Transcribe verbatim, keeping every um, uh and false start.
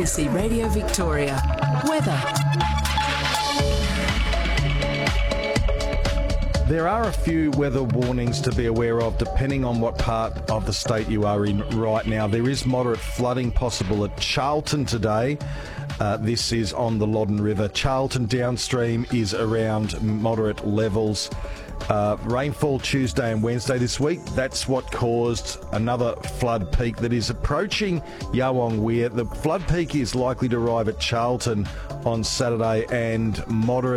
A C Radio Victoria. Weather. There are a few weather warnings to be aware of depending on what part of the state you are in right now. There is moderate flooding possible at Charlton today. Uh, this is on the Loddon River. Charlton downstream is around moderate levels. Uh, rainfall Tuesday and Wednesday this week. That's what caused another flood peak that is approaching Yawong Weir. The flood peak is likely to arrive at Charlton on Saturday and moderate